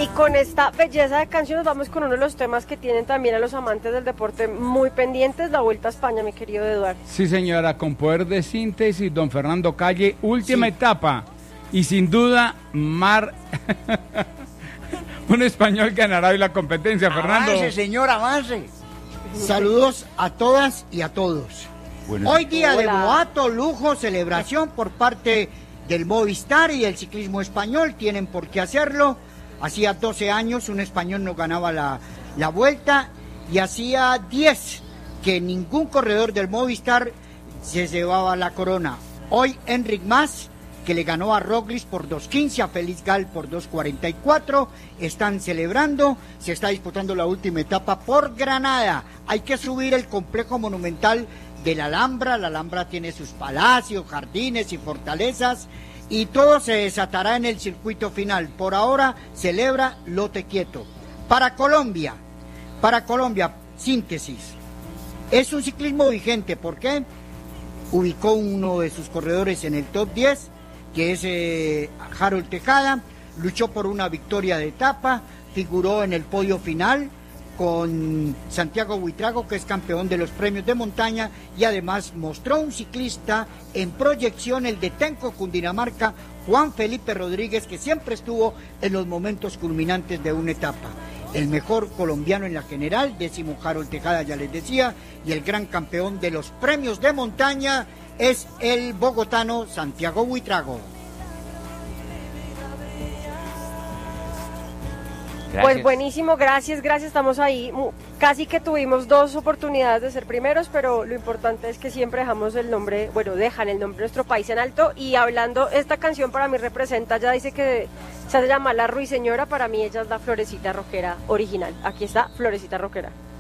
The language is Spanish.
Y con esta belleza de canciones vamos con uno de los temas que tienen también a los amantes del deporte muy pendientes, la Vuelta a España, mi querido Eduardo. Sí, señora, con poder de síntesis, don Fernando Calle, última etapa. Y sin duda, un español ganará hoy la competencia, Fernando. Avance, señor, avance. Saludos a todas y a todos. Hoy día de boato, lujo, celebración por parte del Movistar y del ciclismo español. Tienen por qué hacerlo. Hacía 12 años un español no ganaba la Vuelta y hacía 10 que ningún corredor del Movistar se llevaba la corona. Hoy Enric Mas, que le ganó a Roglic por 2.15, a Félix Gal por 2.44, están celebrando, se está disputando la última etapa por Granada. Hay que subir el complejo monumental de la Alhambra tiene sus palacios, jardines y fortalezas, y todo se desatará en el circuito final. Por ahora celebra Lote Quieto. Para Colombia, síntesis, es un ciclismo vigente, ¿por qué? Ubicó uno de sus corredores en el top 10, que es Harold Tejada, luchó por una victoria de etapa, figuró en el podio final con Santiago Buitrago, que es campeón de los premios de montaña, y además mostró un ciclista en proyección, el de Tenco, Cundinamarca, Juan Felipe Rodríguez, que siempre estuvo en los momentos culminantes de una etapa. El mejor colombiano en la general, 10º Harold Tejada, ya les decía, y el gran campeón de los premios de montaña es el bogotano Santiago Buitrago. Gracias. Pues buenísimo, gracias, estamos ahí. Casi que tuvimos 2 oportunidades de ser primeros, pero lo importante es que siempre dejamos el nombre, dejan el nombre de nuestro país en alto. Y hablando, esta canción para mí representa, ya dice que se llama La Ruiseñora, para mí ella es la Florecita Rockera original. Aquí está Florecita Rockera.